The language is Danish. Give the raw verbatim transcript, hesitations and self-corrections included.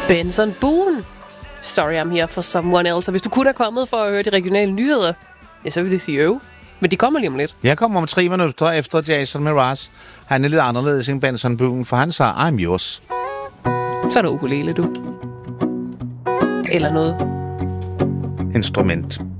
Benson Boone. Sorry, I'm here for someone else. Og hvis du kunne have kommet for at høre de regionale nyheder, ja, så vil det sige øv. Men de kommer lige om lidt. Jeg kommer om tre minutter efter Jason Mraz. Han er lidt anderledes end Benson Boone, for han sagde, I'm yours. Så er der ukulele, du. Eller noget. Instrument.